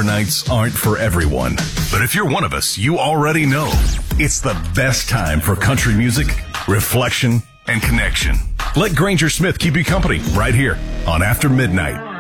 overnights aren't for everyone. But if you're one of us, you already know it's the best time for country music, reflection, and connection. Let Granger Smith keep you company right here on After Midnight.